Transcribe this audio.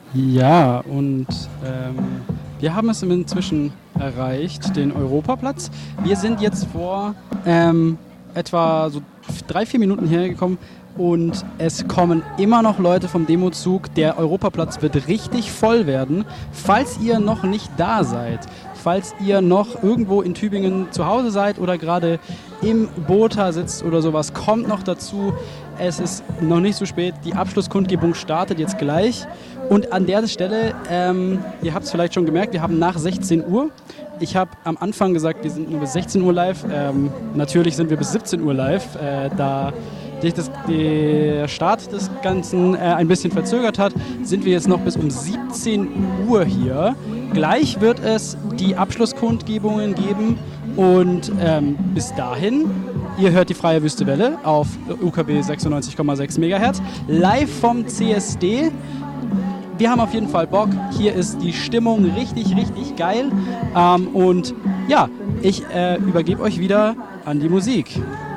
Ja, und wir haben es inzwischen erreicht, den Europaplatz. Wir sind jetzt vor etwa so 3, 4 Minuten hergekommen und es kommen immer noch Leute vom Demozug. Der Europaplatz wird richtig voll werden. Falls ihr noch nicht da seid, falls ihr noch irgendwo in Tübingen zu Hause seid oder gerade im Bota sitzt oder sowas, kommt noch dazu. Es ist noch nicht so spät. Die Abschlusskundgebung startet jetzt gleich. Und an der Stelle, ihr habt es vielleicht schon gemerkt, wir haben nach 16 Uhr. Ich habe am Anfang gesagt, wir sind nur bis 16 Uhr live. Natürlich sind wir bis 17 Uhr live, da sich der Start des Ganzen ein bisschen verzögert hat, sind wir jetzt noch bis um 17 Uhr hier. Gleich wird es die Abschlusskundgebungen geben und bis dahin, ihr hört die Freie Wüste Welle auf UKW 96,6 MHz, live vom CSD. Wir haben auf jeden Fall Bock. Hier ist die Stimmung richtig, richtig geil. Und ja, ich übergebe euch wieder an die Musik.